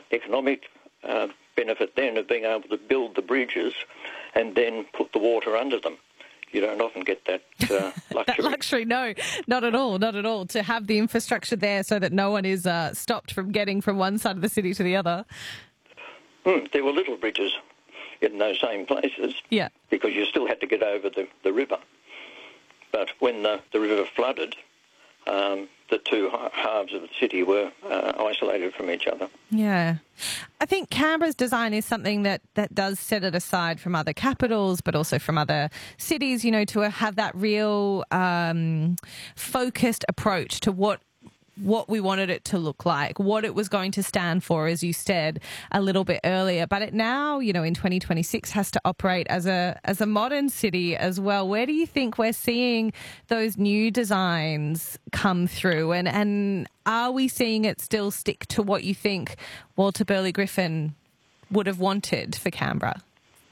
economic benefit then of being able to build the bridges and then put the water under them. You don't often get that luxury. That luxury, no, not at all, not at all. To have the infrastructure there so that no one is stopped from getting from one side of the city to the other. There were little bridges in those same places, because you still had to get over the river. But when the river flooded, the two halves of the city were isolated from each other. Yeah. I think Canberra's design is something that does set it aside from other capitals, but also from other cities, you know, to have that real focused approach to what we wanted it to look like, what it was going to stand for, as you said a little bit earlier. But it now, you know, in 2026 has to operate as a modern city as well. Where do you think we're seeing those new designs come through? And are we seeing it still stick to what you think Walter Burley Griffin would have wanted for Canberra?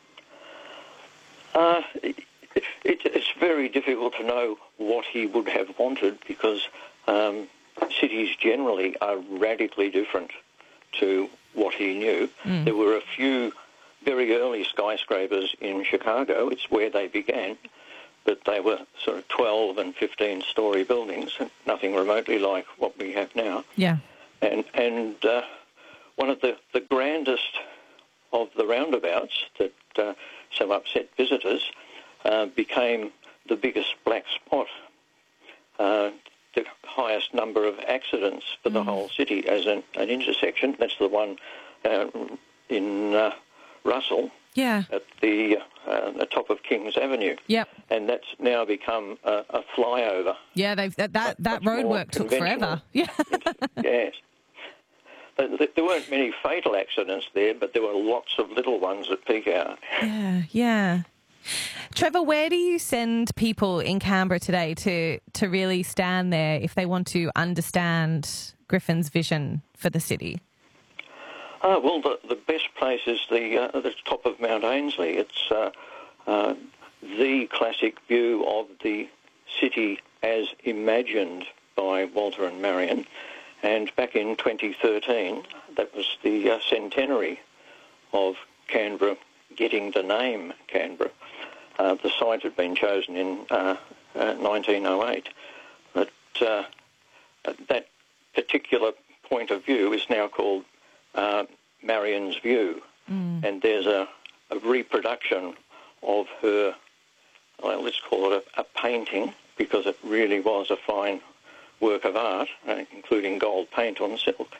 It's very difficult to know what he would have wanted because cities generally are radically different to what he knew. There were a few very early skyscrapers in Chicago. It's where they began, but they were sort of 12 and 15-storey buildings, nothing remotely like what we have now. Yeah. And one of the grandest of the roundabouts that so upset visitors became the biggest black spot, the highest number of accidents for the whole city as an intersection. That's the one in Russell at the top of Kings Avenue. Yep. And that's now become a flyover. Yeah, that roadwork took forever. Yeah. Yes. There weren't many fatal accidents there, but there were lots of little ones at peak hour. Yeah. Trevor, where do you send people in Canberra today to really stand there if they want to understand Griffin's vision for the city? Well, the best place is the top of Mount Ainslie. It's the classic view of the city as imagined by Walter and Marion. And back in 2013, that was the centenary of Canberra getting the name Canberra. The site had been chosen in 1908, but that particular point of view is now called Marion's View, and there's a reproduction of her, well, let's call it a painting, because it really was a fine work of art, including gold paint on silk.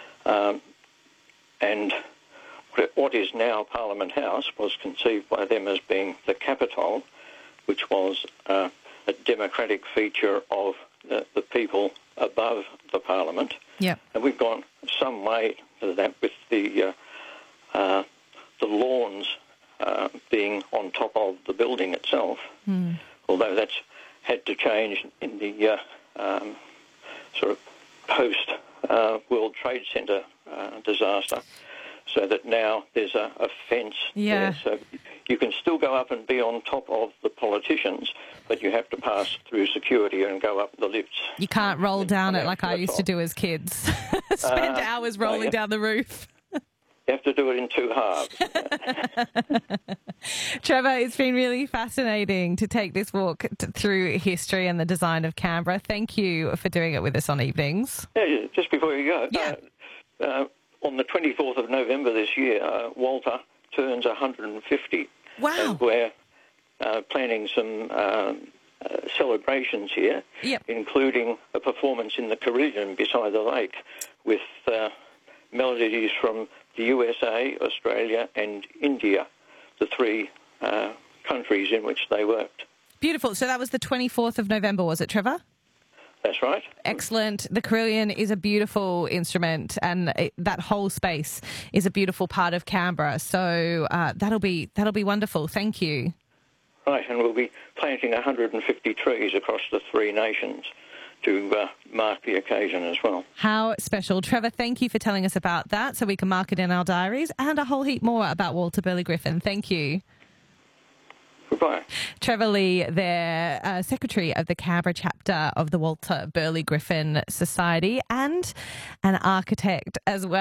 And what is now Parliament House was conceived by them as being the Capitol, which was a democratic feature of the people above the Parliament. Yep. And we've gone some way to that with the lawns being on top of the building itself, although that's had to change in the sort of post-World Trade Center disaster, so that now there's a fence there. So you can still go up and be on top of the politicians, but you have to pass through security and go up the lifts. You can't roll down it like I used to do as kids. Spend hours rolling down the roof. You have to do it in two halves. Trevor, it's been really fascinating to take this walk through history and the design of Canberra. Thank you for doing it with us on evenings. Yeah, just before you go, on the 24th of November this year, Walter turns 150. Wow. And we're planning some celebrations here, including a performance in the Caribbean beside the lake with melodies from the USA, Australia and India, the three countries in which they worked. Beautiful. So that was the 24th of November, was it, Trevor? That's right. Excellent. The carillon is a beautiful instrument, and that whole space is a beautiful part of Canberra. So that'll be wonderful. Thank you. Right, and we'll be planting 150 trees across the three nations to mark the occasion as well. How special. Trevor, thank you for telling us about that so we can mark it in our diaries, and a whole heap more about Walter Burley Griffin. Thank you. Goodbye. Trevor Lee there, Secretary of the Canberra chapter of the Walter Burley Griffin Society and an architect as well.